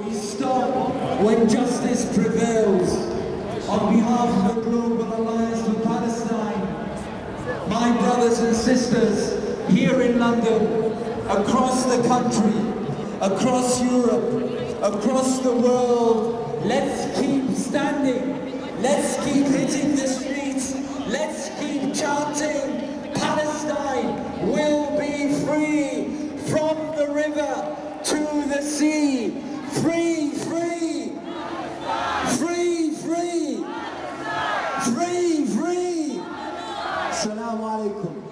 We stop when justice prevails. On behalf of the Global Alliance for Palestine, my brothers and sisters here in London, across the country, across Europe, across the world, let's keep standing, let's keep hitting the streets, let's keep chanting, Palestine will be free from the river to the sea, free, free, free, free, free, free. Assalamu alaikum.